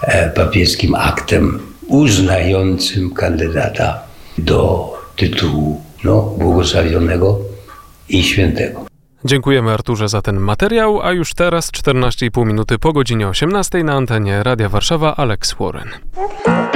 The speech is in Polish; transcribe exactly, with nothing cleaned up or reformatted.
papieskim aktem uznającym kandydata do tytułu no, błogosławionego i świętego. Dziękujemy Arturze za ten materiał, a już teraz czternaście i pół minuty po godzinie osiemnastej na antenie Radia Warszawa Alex Warren.